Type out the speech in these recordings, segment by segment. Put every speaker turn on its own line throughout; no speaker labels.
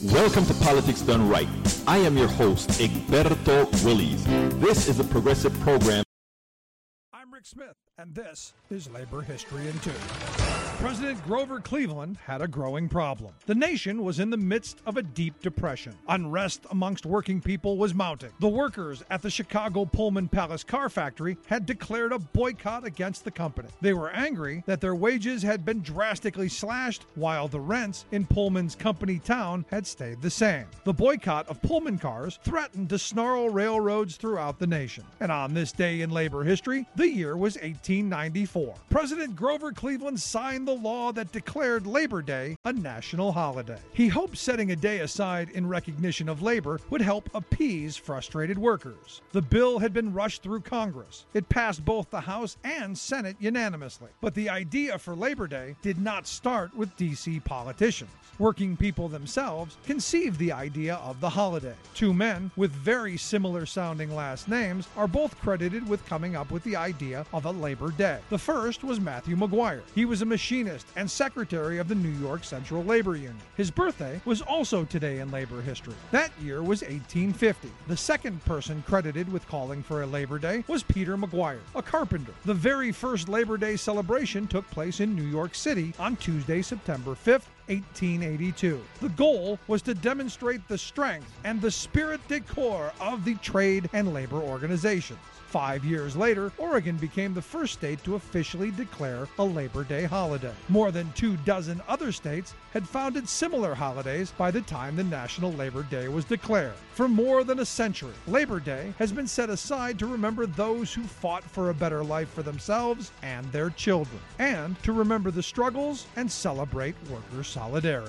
Welcome to Politics Done Right. I am your host, Egberto Willies. This is a progressive program.
I'm Rick Smith, and this is Labor History in 2. President Grover Cleveland had a growing problem. The nation was in the midst of a deep depression. Unrest amongst working people was mounting. The workers at the Chicago Pullman Palace car factory had declared a boycott against the company. They were angry that their wages had been drastically slashed, while the rents in Pullman's company town had stayed the same. The boycott of Pullman cars threatened to snarl railroads throughout the nation. And on this day in labor history, the year was 1894. President Grover Cleveland signed the law that declared Labor Day a national holiday. He hoped setting a day aside in recognition of labor would help appease frustrated workers. The bill had been rushed through Congress. It passed both the House and Senate unanimously. But the idea for Labor Day did not start with D.C. politicians. Working people themselves conceived the idea of the holiday. Two men with very similar sounding last names are both credited with coming up with the idea of a Labor Day. The first was Matthew McGuire. He was a machinist and secretary of the New York Central Labor Union. His birthday was also today in labor history. That year was 1850. The second person credited with calling for a Labor Day was Peter McGuire, a carpenter. The very first Labor Day celebration took place in New York City on Tuesday, September 5th, 1882. The goal was to demonstrate the strength and the spirit de corps of the trade and labor organizations. 5 years later, Oregon became the first state to officially declare a Labor Day holiday. More than 24 other states had founded similar holidays by the time the National Labor Day was declared. For more than a century, Labor Day has been set aside to remember those who fought for a better life for themselves and their children, and to remember the struggles and celebrate worker solidarity.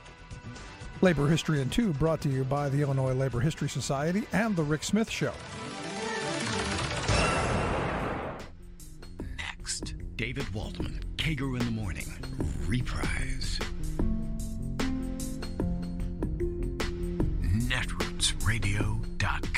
Labor History in 2 brought to you by the Illinois Labor History Society and The Rick Smith Show.
Next, David Waldman, Kager in the Morning, reprise. Netrootsradio.com